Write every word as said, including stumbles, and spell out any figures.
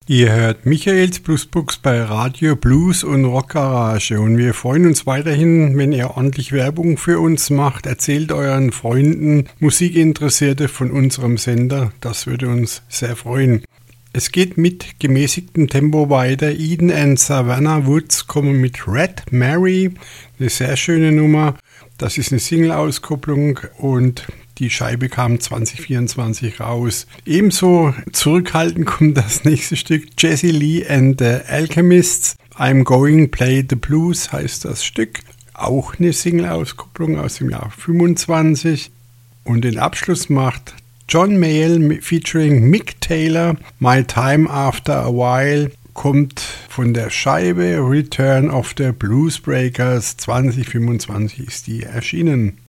Ihr hört Michaels Bluesbox bei Radio Blues und Rock Garage und wir freuen uns weiterhin, wenn ihr ordentlich Werbung für uns macht. Erzählt euren Freunden, Musikinteressierte von unserem Sender, das würde uns sehr freuen. Es geht mit gemäßigtem Tempo weiter. Eden and Savannah Woods kommen mit Red Mary, eine sehr schöne Nummer. Das ist eine Single-Auskopplung und die Scheibe kam zwanzig vierundzwanzig raus. Ebenso zurückhaltend kommt das nächste Stück. Jesse Lee and the Alchemists. I'm Going Play the Blues heißt das Stück. Auch eine Single-Auskopplung aus dem Jahr fünfundzwanzig. Und den Abschluss macht John Mayall featuring Mick Taylor. My Time After a While kommt von der Scheibe Return of the Bluesbreakers. zwanzig fünfundzwanzig ist die erschienen.